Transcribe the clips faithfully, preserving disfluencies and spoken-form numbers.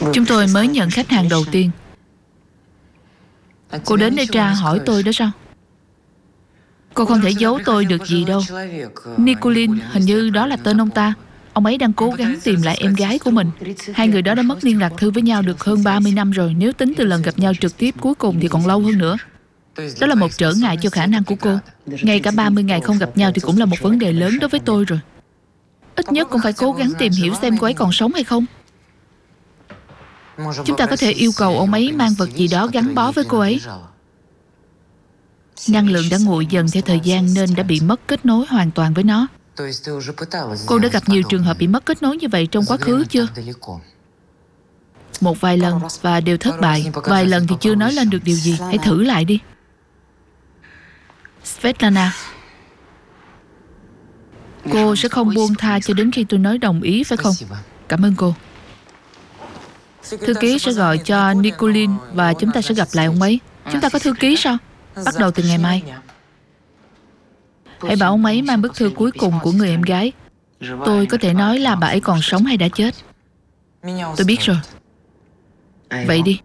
Chúng tôi mới nhận khách hàng đầu tiên. Cô đến đây tra hỏi tôi đó sao? Cô không thể giấu tôi được gì đâu. Nikulin, hình như đó là tên ông ta. Ông ấy đang cố gắng tìm lại em gái của mình. Hai người đó đã mất liên lạc thư với nhau được hơn ba mươi năm rồi. Nếu tính từ lần gặp nhau trực tiếp cuối cùng thì còn lâu hơn nữa. Đó là một trở ngại cho khả năng của cô. Ngay cả ba mươi ngày không gặp nhau thì cũng là một vấn đề lớn đối với tôi rồi. Ít nhất cũng phải cố gắng tìm hiểu xem cô ấy còn sống hay không. Chúng ta có thể yêu cầu ông ấy mang vật gì đó gắn bó với cô ấy. Năng lượng đã nguội dần theo thời gian nên đã bị mất kết nối hoàn toàn với nó. Cô đã gặp nhiều trường hợp bị mất kết nối như vậy trong quá khứ chưa? Một vài lần và đều thất bại. Vài lần thì chưa nói lên được điều gì. Hãy thử lại đi. Svetlana, cô sẽ không buông tha cho đến khi tôi nói đồng ý phải không? Cảm ơn cô. Thư ký sẽ gọi cho Nikulin và chúng ta sẽ gặp lại ông ấy. Chúng ta có thư ký sao? Bắt đầu từ ngày mai. Hãy bảo ông ấy mang bức thư cuối cùng của người em gái. Tôi có thể nói là bà ấy còn sống hay đã chết. Tôi biết rồi. Vậy đi.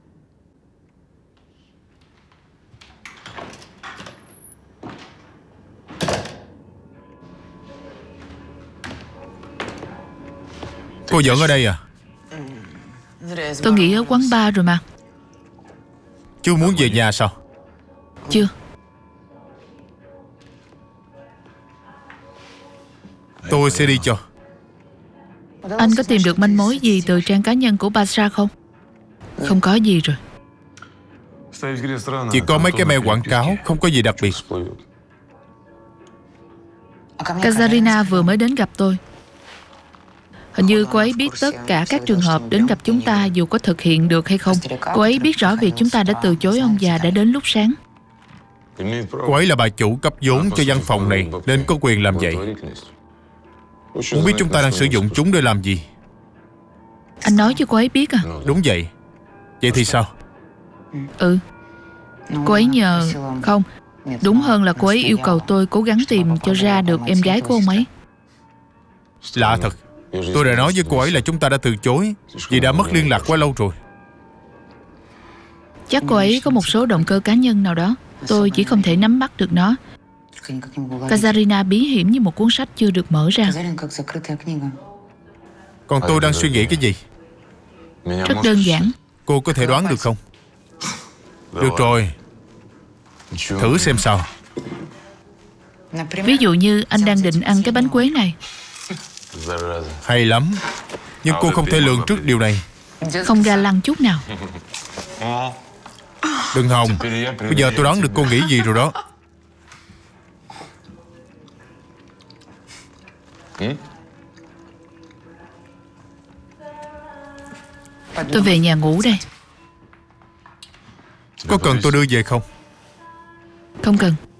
Cô vẫn ở đây à? Tôi nghỉ ở quán bar rồi mà. Chưa muốn về nhà sao? Chưa. Tôi sẽ đi cho. Anh có tìm được manh mối gì từ trang cá nhân của Basra không? Không có gì rồi. Chỉ có mấy cái mail quảng cáo, không có gì đặc biệt. Kazarina vừa mới đến gặp tôi. Hình như cô ấy biết tất cả các trường hợp đến gặp chúng ta dù có thực hiện được hay không. Cô ấy biết rõ việc chúng ta đã từ chối ông già đã đến lúc sáng. Cô ấy là bà chủ cấp vốn cho văn phòng này nên có quyền làm vậy. Muốn biết chúng ta đang sử dụng chúng để làm gì? Anh nói cho cô ấy biết à? Đúng vậy. Vậy thì sao? Ừ. Cô ấy nhờ... Không, đúng hơn là cô ấy yêu cầu tôi cố gắng tìm cho ra được em gái của ông ấy. Lạ thật. Tôi đã nói với cô ấy là chúng ta đã từ chối vì đã mất liên lạc quá lâu rồi. Chắc cô ấy có một số động cơ cá nhân nào đó. Tôi chỉ không thể nắm bắt được nó. Kazarina bí hiểm như một cuốn sách chưa được mở ra. Còn tôi đang suy nghĩ cái gì? Rất đơn giản. Cô có thể đoán được không? Được rồi. Thử xem sao. Ví dụ như anh đang định ăn cái bánh quế này. Hay lắm. Nhưng cô không thể lường trước điều này. Không ga lăng chút nào. Đừng hòng. Bây giờ tôi đoán được cô nghĩ gì rồi đó. Tôi về nhà ngủ đây. Có cần tôi đưa về không? Không cần.